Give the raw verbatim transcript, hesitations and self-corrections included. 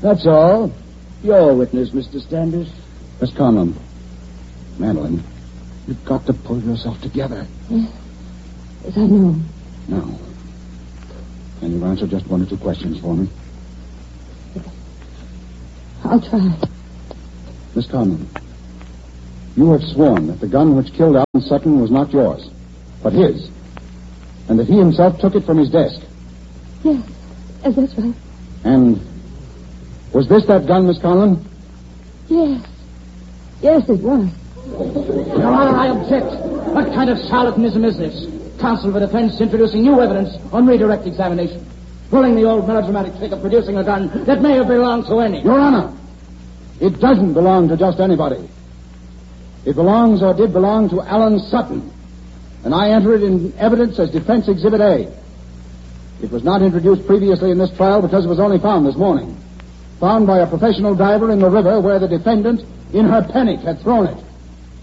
That's all. Your witness, Mister Standish. Miss Conlon. Madeline, you've got to pull yourself together. Yes. Yes, I know. Now, can you answer just one or two questions for me? I'll try. Miss Conlon, you have sworn that the gun which killed Alan Sutton was not yours, but his, and that he himself took it from his desk. Yes. Yes, that's right. And was this that gun, Miss Conlon? Yes. Yes, it was. Your Honor, I object. What kind of charlatanism is this? Counsel for defense introducing new evidence on redirect examination. Pulling the old melodramatic trick of producing a gun that may have belonged to any. Your Honor, it doesn't belong to just anybody. It belongs or did belong to Alan Sutton. And I enter it in evidence as Defense Exhibit A. It was not introduced previously in this trial because it was only found this morning. Found by a professional diver in the river where the defendant, in her panic, had thrown it.